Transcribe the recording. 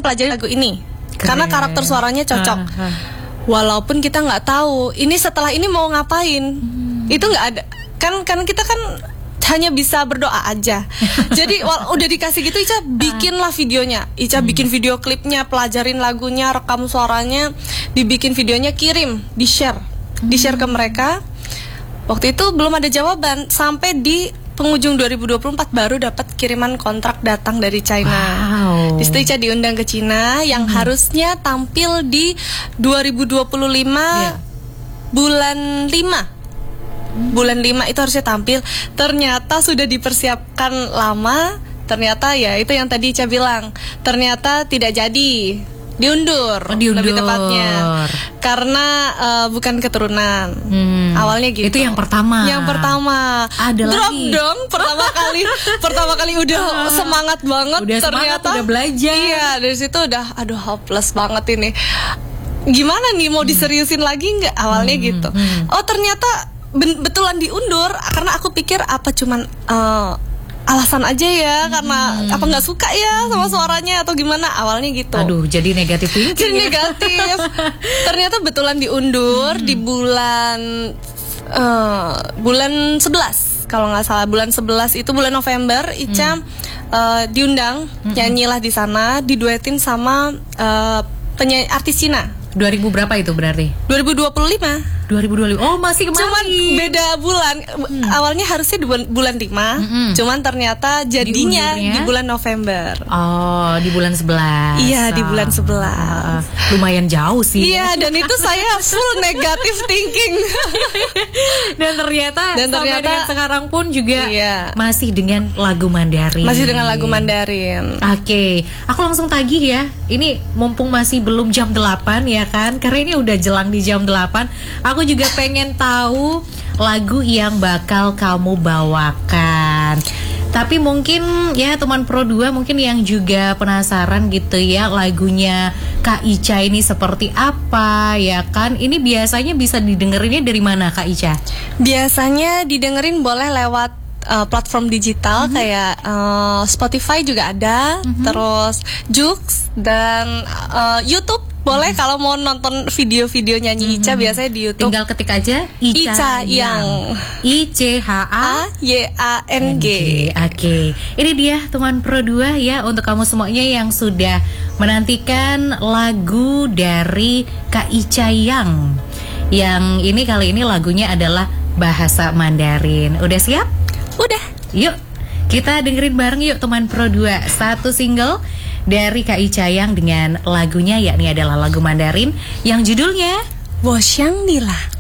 pelajari lagu ini. Karena karakter suaranya cocok. Walaupun kita nggak tahu ini setelah ini mau ngapain. Itu nggak ada. Kan kita kan hanya bisa berdoa aja. Jadi udah dikasih gitu, Ica bikinlah videonya. Ica bikin video klipnya, pelajarin lagunya, rekam suaranya, dibikin videonya, kirim, di-share ke mereka. Waktu itu belum ada jawaban, sampai di penghujung 2024 baru dapat kiriman kontrak datang dari China. Di situ Ica diundang ke Cina yang harusnya tampil di 2025 bulan 5. Bulan 5 itu harusnya tampil. Ternyata sudah dipersiapkan lama. Ternyata ya itu yang tadi Ica bilang, ternyata tidak jadi, diundur. Lebih tepatnya karena bukan keturunan. Awalnya gitu. Itu yang pertama. Ada drop lagi dong. Pertama kali udah semangat banget. Ternyata udah belajar. Iya, dari situ udah aduh hopeless banget ini. Gimana nih mau diseriusin lagi nggak? Awalnya gitu. Oh ternyata betulan diundur karena aku pikir apa cuman alasan aja ya, karena apa nggak suka ya sama suaranya atau gimana, awalnya gitu. Aduh, jadi negatif thinking. Jadi negatif. Ternyata betulan diundur di bulan 11 kalau nggak salah, bulan 11 itu bulan November. Ica diundang nyanyilah di sana, diduetin sama penyanyi artis Cina. 2000 berapa itu berarti? 2025. Oh, masih kemarin. Cuman beda bulan. Awalnya harusnya di bulan 5. Cuman ternyata jadinya di bulan November. Oh, di bulan 11. Iya, di bulan 11. Lumayan jauh sih. Iya, dan itu saya full negative thinking. Dan ternyata sampai dengan sekarang pun juga masih dengan lagu Mandarin. Oke. Aku langsung tagih ya. Ini mumpung masih belum jam 8 ya kan, karena ini udah jelang di jam 8. Aku juga pengen tahu lagu yang bakal kamu bawakan. Tapi mungkin ya teman Pro 2 mungkin yang juga penasaran gitu ya, lagunya Kak Ica ini seperti apa ya kan. Ini biasanya bisa didengerinnya dari mana Kak Ica? Biasanya didengerin boleh lewat platform digital kayak Spotify juga ada, terus Joox dan YouTube. Boleh kalau mau nonton video-video nyanyi Ica biasanya di YouTube. Tinggal ketik aja Ica Yang. ICHAYANG. Oke. Ini dia teman Pro 2 ya, untuk kamu semuanya yang sudah menantikan lagu dari Kak Ica Yang. Yang ini kali ini lagunya adalah bahasa Mandarin. Udah siap? Udah. Yuk, kita dengerin bareng yuk teman Pro 2. Satu single dari Kak Ica Yang dengan lagunya yakni adalah lagu Mandarin yang judulnya Wo Xiang Ni La.